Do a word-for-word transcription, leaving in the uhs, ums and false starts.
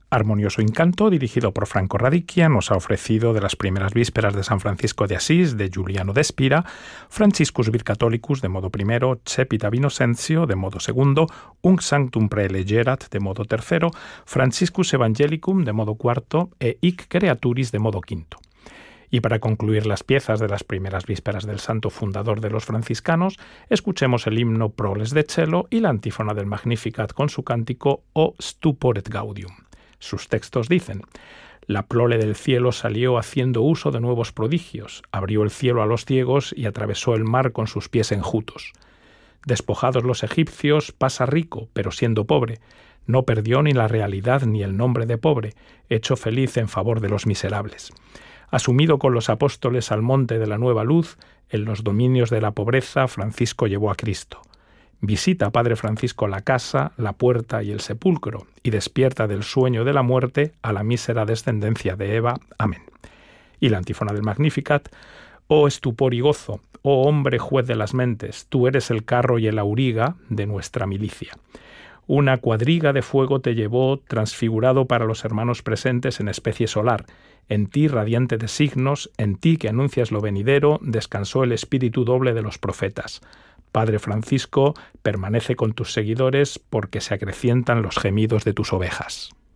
Armonioso Incanto, dirigido por Franco Radicchia, nos ha ofrecido de las primeras vísperas de San Francisco de Asís, de Giuliano d'Espira, Franciscus Vir Catholicus, de modo primero, Cepita Vinosenzio, de modo segundo, Unc Sanctum Praelegerat, de modo tercero, Franciscus Evangelicum, de modo cuarto, e Hic Creaturis, de modo quinto. Y para concluir las piezas de las primeras vísperas del santo fundador de los franciscanos, escuchemos el himno Proles de Cielo y la antífona del Magnificat con su cántico O Stupor et Gaudium. Sus textos dicen: la prole del cielo salió haciendo uso de nuevos prodigios, abrió el cielo a los ciegos y atravesó el mar con sus pies enjutos. Despojados los egipcios, pasa rico, pero siendo pobre, no perdió ni la realidad ni el nombre de pobre, hecho feliz en favor de los miserables. Asumido con los apóstoles al monte de la nueva luz, en los dominios de la pobreza Francisco llevó a Cristo. Visita, Padre Francisco, la casa, la puerta y el sepulcro, y despierta del sueño de la muerte a la mísera descendencia de Eva. Amén. Y la antífona del Magnificat: oh estupor y gozo, oh hombre juez de las mentes, tú eres el carro y el auriga de nuestra milicia. Una cuadriga de fuego te llevó, transfigurado para los hermanos presentes en especie solar. En ti, radiante de signos, en ti que anuncias lo venidero, descansó el espíritu doble de los profetas. Padre Francisco, permanece con tus seguidores porque se acrecientan los gemidos de tus ovejas.